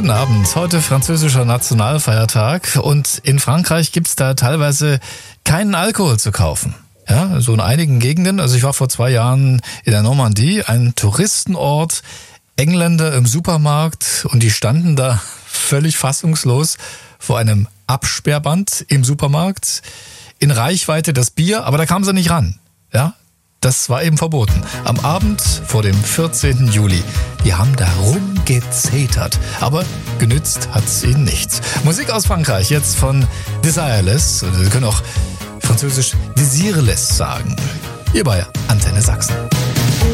Guten Abend. Heute französischer Nationalfeiertag und in Frankreich gibt's da teilweise keinen Alkohol zu kaufen. Ja, so in einigen Gegenden. Also ich war vor 2 Jahren in der Normandie, ein Touristenort, Engländer im Supermarkt und die standen da völlig fassungslos vor einem Absperrband im Supermarkt. In Reichweite das Bier, aber da kamen sie nicht ran. Ja, das war eben verboten. Am Abend vor dem 14. Juli. Die haben da rumgezetert. Aber genützt hat's ihnen nichts. Musik aus Frankreich, jetzt von Desireless. Sie können auch französisch Desireless sagen. Hier bei Antenne Sachsen.